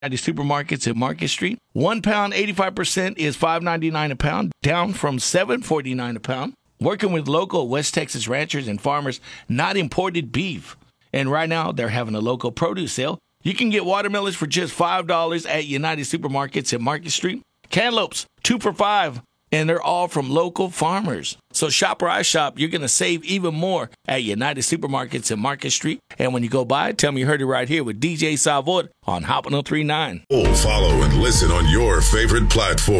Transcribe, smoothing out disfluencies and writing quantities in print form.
at the supermarkets at Market Street. 1 pound, 85% is $5.99 a pound, down from $7.49 a pound. Working with local West Texas ranchers and farmers, not imported beef. And right now, they're having a local produce sale. You can get watermelons for just $5 at United Supermarkets at Market Street. Cantaloupes, 2 for $5, and they're all from local farmers. So shop where I shop. You're going to save even more at United Supermarkets at Market Street. And when you go by, tell me you heard it right here with DJ Salvor on Hot 103.9. Follow and listen on your favorite platform.